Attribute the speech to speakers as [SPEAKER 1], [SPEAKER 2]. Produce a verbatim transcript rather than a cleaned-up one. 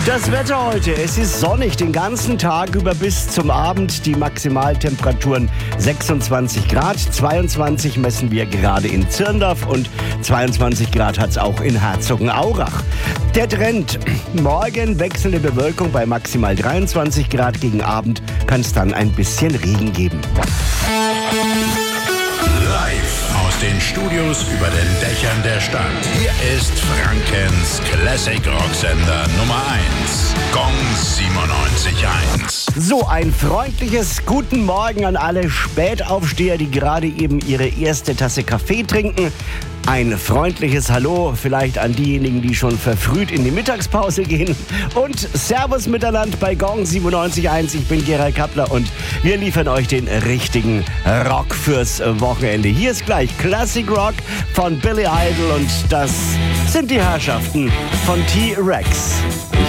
[SPEAKER 1] Das Wetter heute, es ist sonnig den ganzen Tag über bis zum Abend. Die Maximaltemperaturen sechsundzwanzig Grad, zweiundzwanzig messen wir gerade in Zirndorf und zweiundzwanzig Grad hat es auch in Herzogenaurach. Der Trend, morgen wechselnde Bewölkung bei maximal dreiundzwanzig Grad, gegen Abend kann es dann ein bisschen Regen geben.
[SPEAKER 2] Live aus den Studios über den Dächern der Stadt. Hier ist Frankens Classic Rock Sender Nummer eins. Gong siebenundneunzig Komma eins.
[SPEAKER 1] So, ein freundliches Guten Morgen an alle Spätaufsteher, die gerade eben ihre erste Tasse Kaffee trinken. Ein freundliches Hallo vielleicht an diejenigen, die schon verfrüht in die Mittagspause gehen. Und Servus miteinander bei Gong siebenundneunzig Komma eins. Ich bin Gerald Kappler und wir liefern euch den richtigen Rock fürs Wochenende. Hier ist gleich Classic Rock von Billy Idol und das sind die Herrschaften von T-Rex.